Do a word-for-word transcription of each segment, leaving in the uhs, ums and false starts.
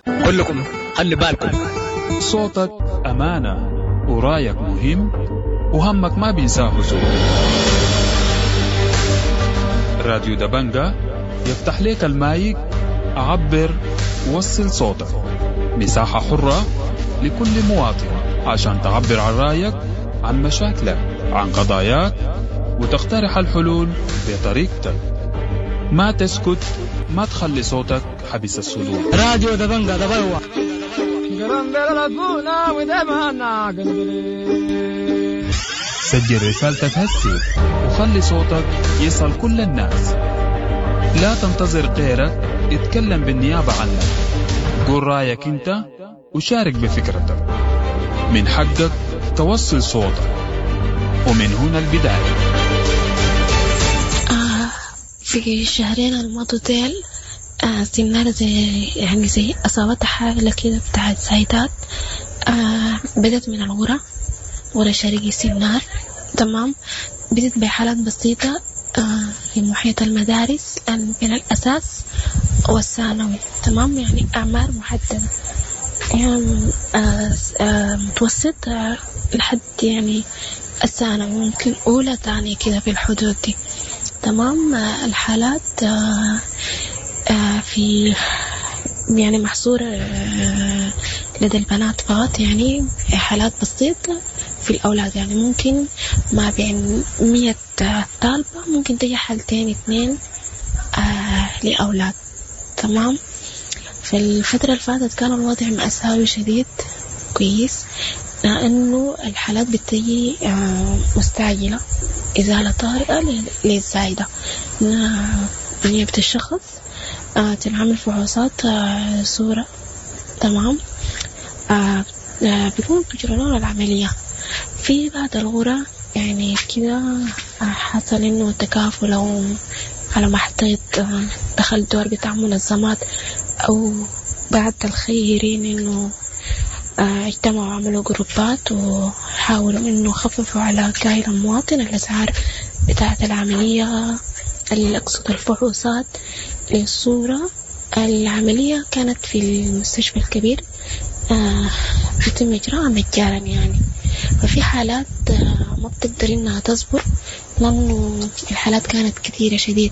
كلكم خلي بالكم. صوتك أمانة ورايك مهم وهمك ما بينساه سوء. راديو دبنجة يفتح لك المايك، عبر وصل صوتك. مساحة حرة لكل مواطن عشان تعبر عن رايك، عن مشاكلك، عن قضاياك، وتقترح الحلول بطريقتك. ما تسكت، ما تخلي صوتك حبس الصدور. راديو دبنجة دبوة. سجل رسالتك هسي وخلي صوتك يصل كل الناس. لا تنتظر غيرك اتكلم بالنيابة عنك. قول رأيك انت وشارك بفكرتك. من حقك توصل صوتك، ومن هنا البداية. آه في الشهرين الماضيين آه سنار زي يعني زي أصابتها حالة كده بتاعت زايدات. آه بدت من الغرة غرة شرقي سنار. تمام. بدت بحالات بسيطة آه في محيط المدارس بين الأساس والثانوي. تمام. يعني أعمار محددة، يعني آه آه متوسط آه لحد يعني الثانوي، ممكن أولى ثانية كده في الحدود دي. تمام. آه الحالات آه آه في يعني محصورة آه لدى البنات فقط، يعني حالات بسيطة. في الأولاد يعني ممكن ما بين مية طالبة ممكن تجي حالتين اثنين آه لأولاد. تمام. في الفترة اللي فاتت كان الوضع مأساوي شديد. كويس. لأنه الحالات بتجي آه مستعجلة، إزالة طارئة للزايدة. نيابة الشخص آه تنعمل فحوصات آه صورة. تمام. آه آه بيكون بيجرون العملية في بعض الغرة. يعني كده آه حصل إنه تكافل أو على ما حطيت آه دخل دور بتاع منظمات أو بعد الخيرين إنه آه اجتمعوا عملوا جروبات وحاولوا إنه خففوا على كاهل المواطن الأسعار بتاعة العملية، اللي أقصد الفحوصات للصورة. العملية كانت في المستشفى الكبير آه يتم إجراءها مجانا يعني. ففي حالات آه ما بتقدر إنها تصبر لأنه الحالات كانت كثيرة شديد.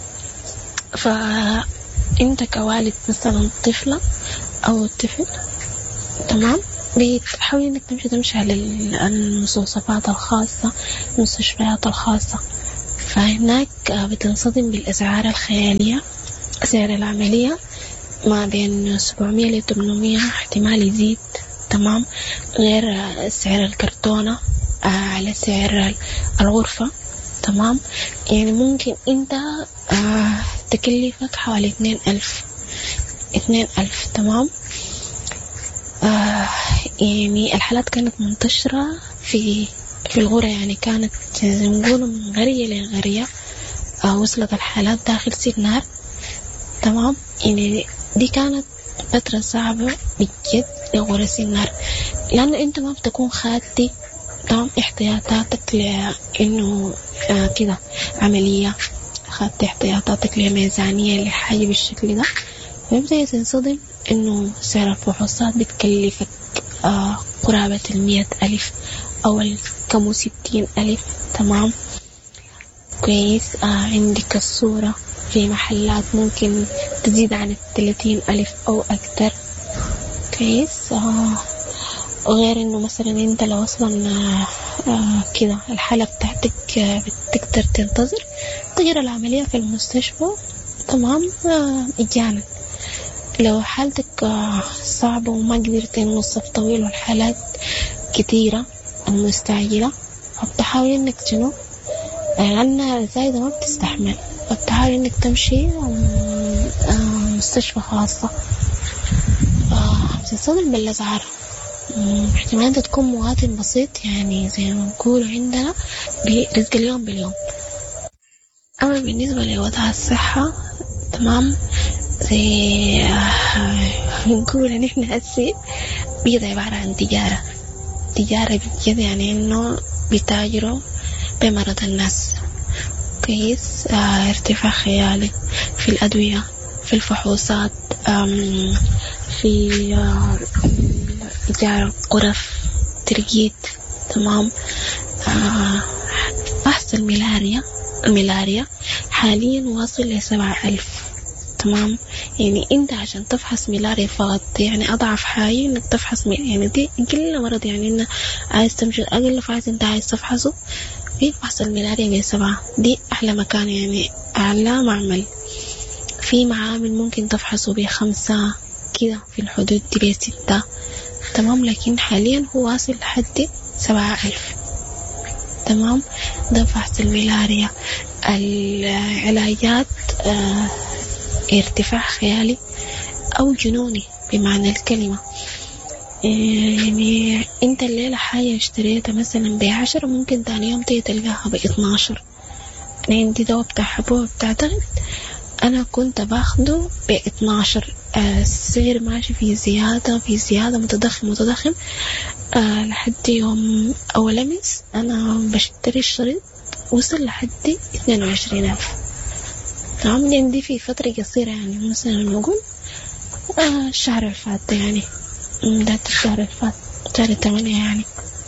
فأنت كوالد مثلا طفلة أو طفل، تمام، بتحاول إنك تمشي تمشي على المستوصفات الخاصة، المستشفيات الخاصة. فهناك بتنصدم بالأسعار الخيالية. سعر العملية ما بين سبعمية لثمانمية، احتمال يزيد. تمام. غير سعر الكرتونة على سعر الغرفة. تمام. يعني ممكن انت تكلفك حوالي اثنين ألف اثنين ألف. تمام. يعني الحالات كانت منتشرة في في الغرة، يعني كانت زي ما نقول من غرية لغرية. وصلت الحالات داخل سنار. تمام. يعني دي كانت فترة صعبة بجد لغرة سنار، لأنه أنت ما بتكون خاتي تمام احتياطاتك لأنه آه كده عملية، خاتي احتياطاتك لميزانية لحاجة بالشكل ده. فيبدأ تنصدم إنه سعر الفحوصات بتكلفك آه قرابة المية ألف أو الكمو ستين ألف. تمام. كويس. آه عندك الصورة في محلات ممكن تزيد عن الثلاثين ألف أو أكتر. كويس. آه وغير إنه مثلا أنت لو أصلا آه آه كده الحالة بتاعتك آه بتقدر تنتظر تغير العملية في المستشفى. تمام. آه مجانا. لو حالتك آه صعبة وما قدرت إنه الصف طويل والحالات كتيرة ومستعجلة، فبتحاول إنك تنو لأن زايدة ما بتستحمل، فبتحاول إنك تمشي مستشفى خاصة. بتنصدم بالأسعار. احتمال أنت تكون مواطن بسيط، يعني زي ما نقول عندنا برزق اليوم باليوم. أما بالنسبة لوضع الصحة، تمام، زي نقول إن إحنا هسي بيض عبارة عن تجارة تجارة بجد، يعني إنه بيتاجروا بمرض الناس. كويس. اه ارتفاع خيالي في الأدوية، في الفحوصات، في إيجار غرف ترقيد. تمام. آه فحص الملاريا الملاريا حاليا واصل لسبعة ألف. تمام. يعني انت عشان تفحص ملاريا فقط يعني اضعف حاجة انك تفحص يعني دي كل مرض يعني انه عايز تمشي اقل فحص انت عايز تفحصه في فحص الملاريا بسبعة. دي احلى مكان يعني اعلى معمل. في معامل ممكن تفحصه بخمسة كده في الحدود دي بستة. تمام. لكن حاليا هو واصل لحد سبعة ألف. تمام. ده فحص الملاريا. العلاجات آه ارتفاع خيالي أو جنوني بمعنى الكلمة. يعني انت الليلة حاجة اشتريتها مثلا بعشرة ممكن تاني يوم تيجي تلقاها باتناشر. أنا عندي دواء بتاع حبوب بتاع ضغط أنا كنت باخده باتناشر. آه السعر ماشي في زيادة في زيادة متضخم متضخم آه لحد يوم أول أمس أنا بشتري الشريط وصل لحد اثنين وعشرين ألف. تمام. لأن دي في فترة قصيرة يعني مثلا نقول آه الشهر الفات يعني بداية الشهر الفات شهر ثمانية يعني.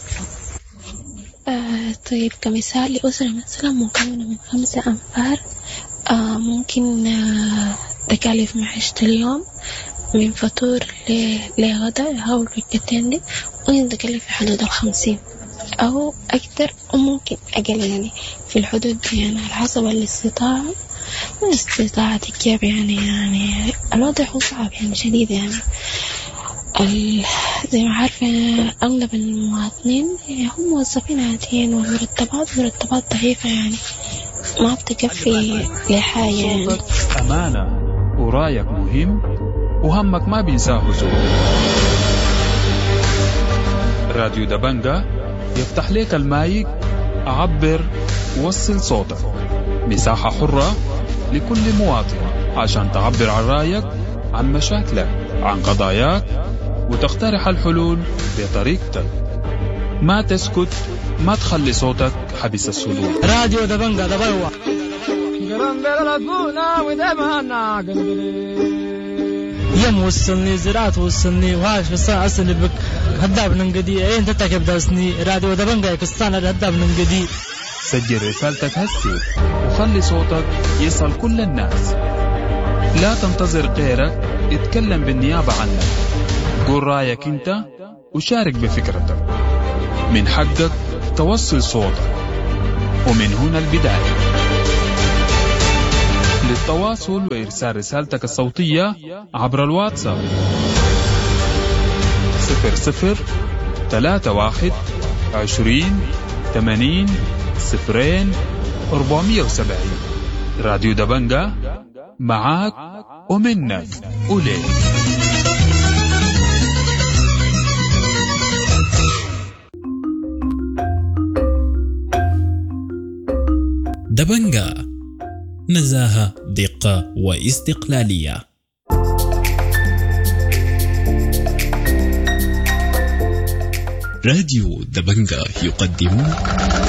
آه طيب كمثال لأسرة مثلا مكونة من خمسة أنفار آه ممكن آه تكاليف معيشة اليوم من فطور لغدا هاو الوجبتين دي ممكن تكلف في حدود الخمسين أو أكثر وممكن أقل يعني في الحدود دي يعني على حسب الاستطاعة استطاعتك كيف يعني. يعني الوضع هو صعب يعني شديد يعني زي ما عارفة أغلب المواطنين هم موظفين عاديين والمرتبات مرتبات ضعيفة يعني ما بتكفي لحاجة يعني. أمانة ورأيك مهم وهمك ما بينساه زول. راديو دبنجة يفتح لك المايك عبر وصل صوتك. مساحة حرة لكل مواطن عشان تعبر عن رأيك عن مشاكلك عن قضاياك وتقترح الحلول بطريقتك. ما تسكت ما تخلي صوتك حبس السلوك. راديو دبنجة دبوا يم وصلني زراعة وصلني وهاش بس أصلي بك هداب ننقدي أين تتكب داسني راديو دبنجة كستان هداب ننقدي. سجل رسالتك هسي وخلي صوتك يصل كل الناس. لا تنتظر غيرك اتكلم بالنيابة عنك. قول رأيك انت وشارك بفكرتك. من حقك توصل صوتك ومن هنا البداية. للتواصل وإرسال رسالتك الصوتية عبر الواتساب صفر صفر ثلاثة واحد عشرين ثمانين صفرين أربعمية وسبعين. راديو دبنجة معاك ومنك وليك. دبنجة نزاهة دقة واستقلالية. راديو دبنجة يقدم